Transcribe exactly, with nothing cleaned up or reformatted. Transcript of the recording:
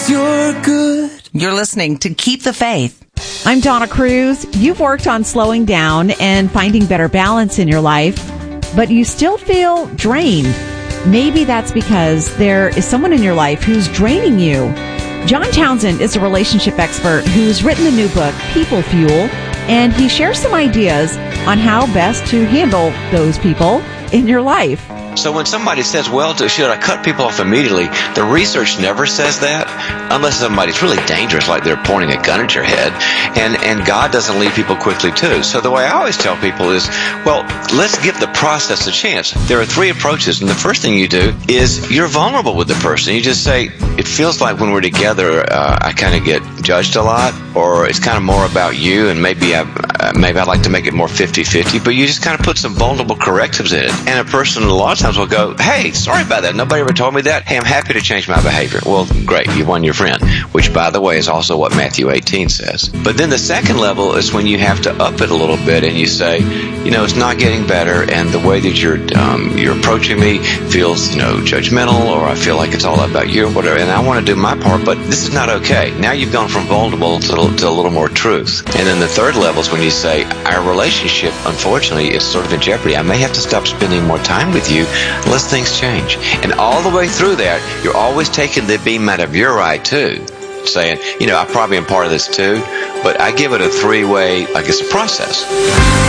you're good. You're listening to Keep the Faith. I'm Donna Cruz. You've worked on slowing down and finding better balance in your life, but you still feel drained. Maybe that's because there is someone in your life who's draining you. John Townsend is a relationship expert who's written the new book, People Fuel, and he shares some ideas on how best to handle those people in your life. So when somebody says, well, should I cut people off immediately, the research never says that unless somebody's really dangerous, like they're pointing a gun at your head. And, and God doesn't leave people quickly, too. So the way I always tell people is, well, let's give the process a chance. There are three approaches, and the first thing you do is you're vulnerable with the person. You just say, it feels like when we're together, uh, I kind of get judged a lot, or it's kind of more about you, and maybe, I, uh, maybe I'd like to make it more fifty-fifty, but you just kind of put some vulnerable correctives in it. And a person, a lot of times, will go, hey, sorry about that. Nobody ever told me that. Hey, I'm happy to change my behavior. Well, great. You won your friend, which, by the way, is also what Matthew eighteen says. But then the second level is when you have to up it a little bit and you say, you know, it's not getting better, and the way that you're um, you're approaching me feels, you know, judgmental, or I feel like it's all about you or whatever, and I want to do my part, but this is not okay. Now you've gone from vulnerable to, to a little more truth. And then the third level is when you say, our relationship, unfortunately, is sort of in jeopardy. I may have to stop spending more time with you unless things change. And all the way through that, you're always taking the beam out of your eye, too, saying, you know, I probably am part of this, too, but I give it a three-way, I guess, process.